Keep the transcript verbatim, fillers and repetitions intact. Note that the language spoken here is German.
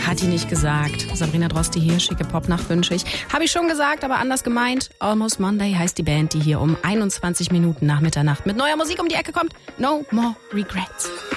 Hat die nicht gesagt. Sabrina Drosti hier, schicke Popnacht wünsche ich. Habe ich schon gesagt, aber anders gemeint. Almost Monday heißt die Band, die hier um einundzwanzig Minuten nach Mitternacht mit neuer Musik um die Ecke kommt. No More Regrets.